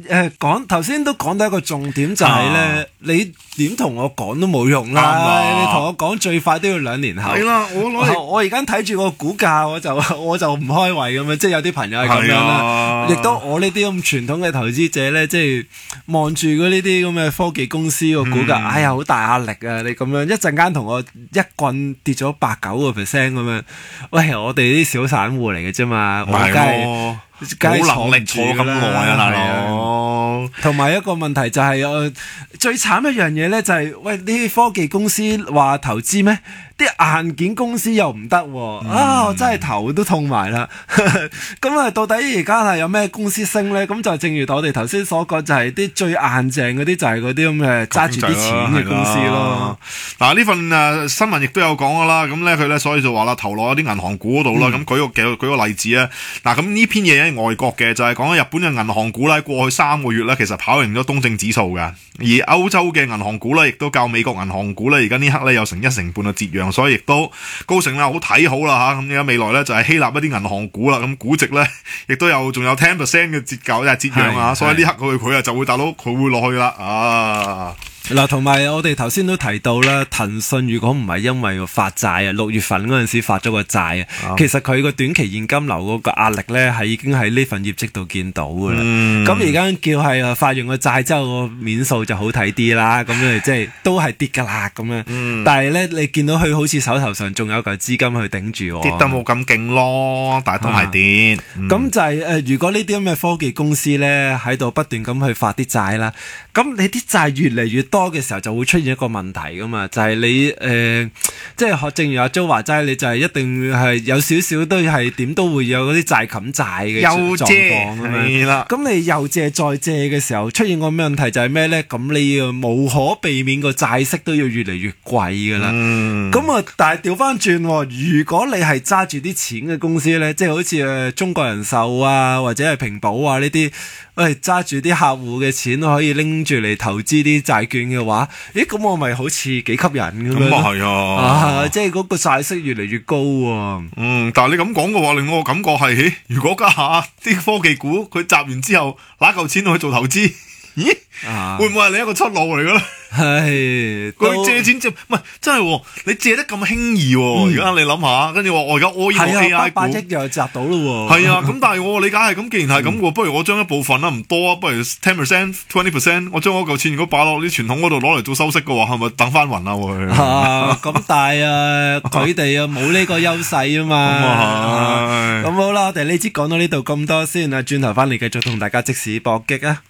講頭先都講到一個重點就係咧，你點同我講都冇用啦，你同我講最快都要2年後。係啦，我而家睇住個股價，我就唔開胃咁樣，即係有啲朋友係咁樣啦。亦都我呢啲咁傳統嘅投資者咧，即係望住嗰呢啲咁嘅科技公司個股價，哎呀好大壓力啊！你咁樣一陣間同我一棍跌咗8-9%咁樣，喂，我哋啲小散戶嚟嘅啫嘛，我梗係冇能力坐咁耐啊，大佬。同埋一個問題就係最慘一樣嘢咧，就係喂呢啲科技公司話投資咩？啲硬件公司又唔得喎，我真係頭都痛埋啦。咁啊，到底而家係有咩公司升咧？咁就正如我哋頭先所講，就係啲最硬淨嗰啲，就係嗰啲咁嘅揸住啲錢嘅公司咯。 嗱，呢份新聞亦都有講噶啦，咁咧佢咧所以就話啦，投落一啲銀行股嗰度啦。咁舉個例子啊，嗱，咁呢篇嘢喺外國嘅就係講緊日本嘅銀行股咧，過去3個月咧其實跑贏咗東證指數㗎，而歐洲嘅銀行股咧亦都較美國銀行股咧而家呢刻咧有成1成半嘅折讓。所以亦都高盛啦，好睇好啦嚇，咁而家未來咧就係希臘一啲銀行股啦，咁估值咧亦都仲有 10% 嘅折讓啊，所以呢刻佢就會大佬佢會落去啦啊！ 嗱，同埋我哋頭先都提到啦，騰訊如果唔係因為發債啊，6月份嗰陣時發咗個債啊，其實佢個短期現金流嗰個壓力咧係已經喺呢份業績度見到噶啦。咁而家叫係發完個債之後個面數就好睇啲啦，咁樣即係都係跌噶啦咁樣。但係咧你見到佢好似手頭上仲有嚿資金去頂住， 跌得冇咁勁咯，但係都係跌。 咁就係如果呢啲咁嘅科技公司咧喺度不斷咁去發啲債啦，咁你啲債越嚟越多嘅時候就會出現一個問題噶嘛，就係你即係正如阿 Jo 話齋，你就係一定係有少少都係點都會有嗰啲債冚債嘅狀況咁樣。咁你又借再借嘅時候出現個咩問題就係咩咧？咁你無可避免個債息都要越嚟越貴噶啦。咁啊，但係調翻轉，如果你係揸住啲錢嘅公司咧，即係好似中國人壽啊或者係平保啊呢啲，揸住啲客戶嘅錢可以拎住嚟投資啲債券嘅話，咁我咪好似幾吸引咁樣。咁啊係啊，即係嗰個債息越嚟越高喎。 但係你咁講嘅話，令我感覺係，如果家下啲科技股佢集完之後拿嚿錢去做投資，咦？會唔會係另一個出路嚟嘅咧？ 係佢借錢唔係真係，你借得咁輕易喎。而家你諗下，跟住話我而家all in AI 股，800 億又集到咯喎。 係啊，咁但係我理解係咁，既然係咁嘅，不如我將一部分啦，唔多啊，不如 10%、20%，我將嗰嚿錢如果擺落啲傳統嗰度攞嚟做收息嘅話，係咪等翻雲啊會？ 咁但係佢哋冇呢個優勢啊嘛。咁好啦，我哋呢節講到呢度咁多先啊，轉頭翻嚟繼續同大家即時搏擊啊！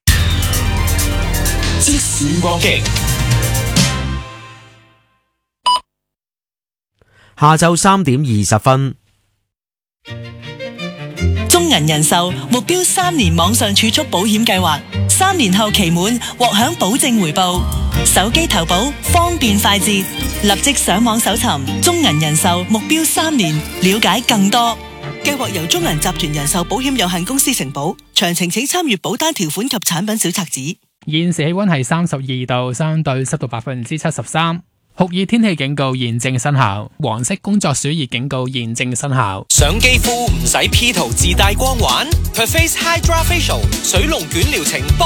即時搏擊， 下晝3點20分。 中銀人壽目標3年網上儲蓄保險計劃，3年後期滿獲享保證回報，手機投保方便快捷，立即上網搜尋中銀人壽目標3年，了解更多。計劃由中銀集團人壽保險有限公司承保，詳情請參閱保單條款及產品小冊子。 現時氣溫係32度，相對濕度73%，酷熱天氣警告現正生效，黃色工作暑熱警告現正生效。 上肌膚唔使 P 圖自帶光環 ，Perface Hydra Facial 水龍捲療程。